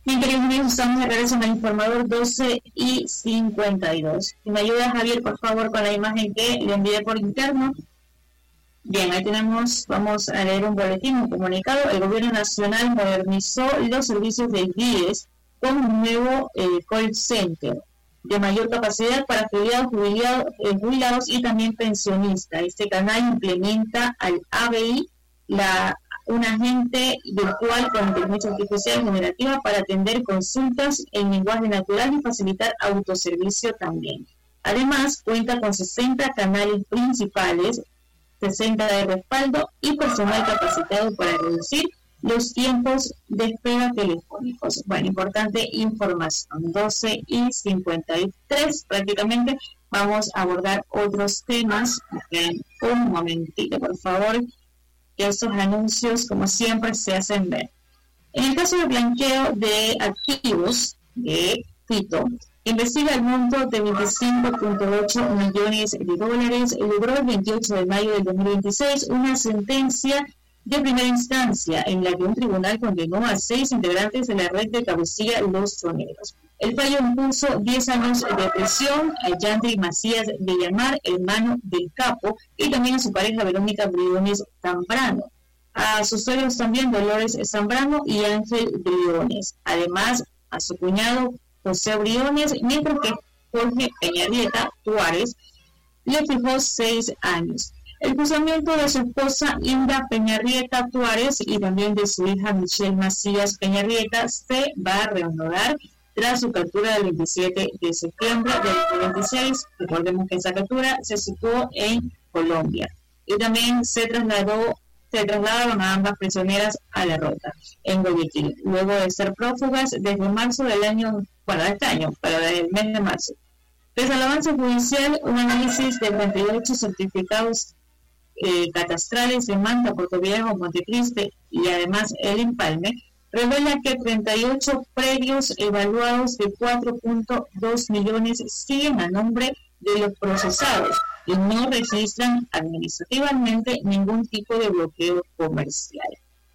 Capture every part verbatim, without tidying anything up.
Bien, queridos amigos, estamos de regreso en el informador doce y cincuenta y dos. Si me ayuda, Javier, por favor, con la imagen que le envié por interno. Bien, ahí tenemos, vamos a leer un boletín, un comunicado. El gobierno nacional modernizó los servicios de I E S con un nuevo eh, call center de mayor capacidad para afiliados, jubilados, eh, jubilados y también pensionistas. Este canal implementa al A B I, la un agente virtual con inteligencia artificial generativa para atender consultas en lenguaje natural y facilitar autoservicio también. Además, cuenta con sesenta canales principales, sesenta de respaldo y personal capacitado para reducir los tiempos de espera telefónicos. Bueno, importante información. doce y cincuenta y tres prácticamente. Vamos a abordar otros temas. Un momentito, por favor, que estos anuncios, como siempre, se hacen ver. En el caso del blanqueo de activos de Fito, investiga el monto de veinticinco punto ocho millones de dólares. Logró el veintiocho de mayo del dos mil veintiséis una sentencia de primera instancia en la que un tribunal condenó a seis integrantes de la red de Cabecilla Los Choneros. El fallo impuso diez años de prisión a Yandri Macías Villamar, hermano del capo, y también a su pareja Verónica Briones Zambrano. A sus suegros también Dolores Zambrano y Ángel Briones. Además, a su cuñado José Briones, mientras que Jorge Peñarrieta Tuárez le fijó seis años. El juzgamiento de su esposa Inda Peñarrieta Tuárez y también de su hija Michelle Macías Peñarrieta se va a reanudar tras su captura del veintisiete de septiembre del dos mil veintiséis. Recordemos que esa captura se situó en Colombia. Y también se trasladó, se trasladaron a ambas prisioneras a La Rota, en Guayaquil, luego de ser prófugas desde marzo del año, bueno, de este año, pero del mes de marzo. Pese al avance judicial, un análisis de treinta y ocho certificados eh, catastrales de Manta, Puerto Viejo, Montecristi y además el Empalme, revela que treinta y ocho predios evaluados de cuatro punto dos millones siguen a nombre de los procesados y no registran administrativamente ningún tipo de bloqueo comercial.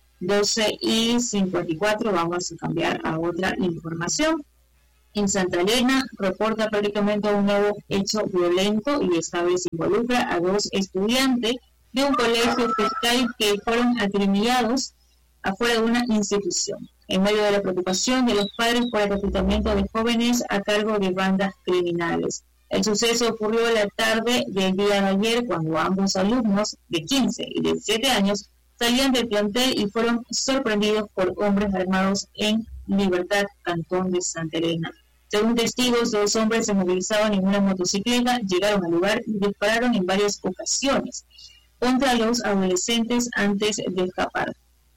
doce y cincuenta y cuatro, vamos a cambiar a otra información. En Santa Elena reporta prácticamente un nuevo hecho violento y esta vez involucra a dos estudiantes de un colegio fiscal que fueron acrimillados afuera de una institución, en medio de la preocupación de los padres por el reclutamiento de jóvenes a cargo de bandas criminales. El suceso ocurrió la tarde del día de ayer, cuando ambos alumnos de quince y diecisiete años salían del plantel y fueron sorprendidos por hombres armados en Libertad, Cantón de Santa Elena. Según testigos, dos hombres se movilizaban en una motocicleta, llegaron al lugar y dispararon en varias ocasiones contra los adolescentes antes de escapar.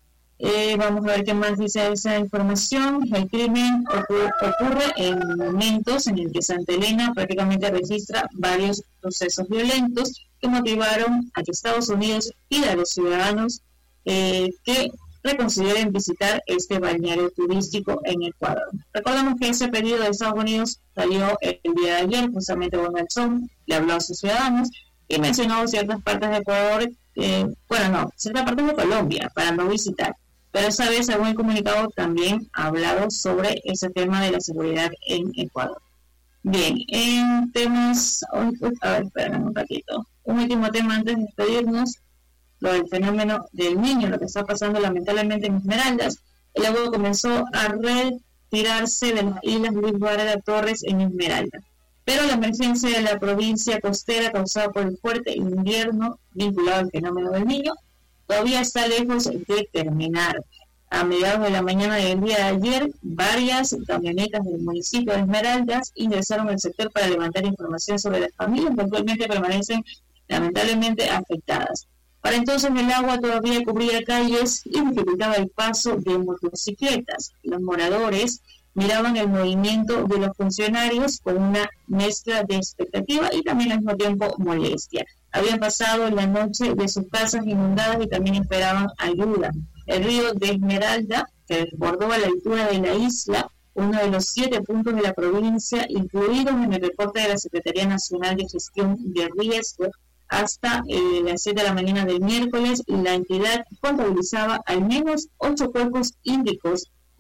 Eh, vamos a ver qué más dice esa información. El crimen ocurre, ocurre en momentos en el que Santa Elena prácticamente registra varios procesos violentos que motivaron a que Estados Unidos pida a los ciudadanos eh, que reconsideren visitar este balneario turístico en Ecuador. Recordamos que ese pedido de Estados Unidos salió el día de ayer, justamente Donald Trump le habló a sus ciudadanos y mencionó ciertas partes de Ecuador, eh, bueno, no, ciertas partes de Colombia para no visitar. Pero esa vez, según el comunicado, también ha hablado sobre ese tema de la seguridad en Ecuador. Bien, en temas... A ver, espérame un ratito. Un último tema antes de despedirnos, lo del fenómeno del niño, lo que está pasando lamentablemente en Esmeraldas. El agua comenzó a retirarse de las islas Luis Varela Torres en Esmeralda. Pero la emergencia de la provincia costera causada por el fuerte invierno vinculado al fenómeno del niño todavía está lejos de terminar. A mediados de la mañana del día de ayer, varias camionetas del municipio de Esmeraldas ingresaron al sector para levantar información sobre las familias que actualmente permanecen lamentablemente afectadas. Para entonces el agua todavía cubría calles y dificultaba el paso de motocicletas. Los moradores miraban el movimiento de los funcionarios con una mezcla de expectativa y también al mismo tiempo molestia. Habían pasado la noche de sus casas inundadas y también esperaban ayuda. El río de Esmeralda, que desbordó a la altura de la isla, uno de los siete puntos de la provincia incluidos en el reporte de la Secretaría Nacional de Gestión de Riesgo, hasta eh, las siete de la mañana del miércoles, la entidad contabilizaba al menos ocho cuerpos hídricos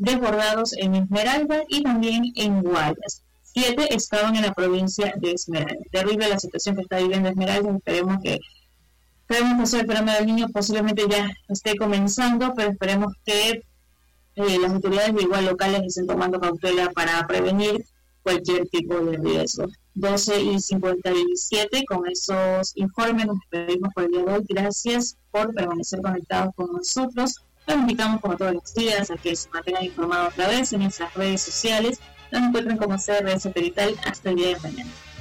desbordados en Esmeralda y también en Guayas. Siete estaban en la provincia de Esmeralda. Terrible la situación que está viviendo Esmeralda. Esperemos que Esperemos que el programa del niño posiblemente ya esté comenzando, pero esperemos que eh, las autoridades de igual locales estén tomando cautela para prevenir cualquier tipo de riesgo. doce y cincuenta y siete, con esos informes nos despedimos por el día de hoy. Gracias por permanecer conectados con nosotros. Los invitamos como todos los días a que se mantengan informados a través de nuestras redes sociales. Nos encuentran como C R Satelital hasta el día de mañana.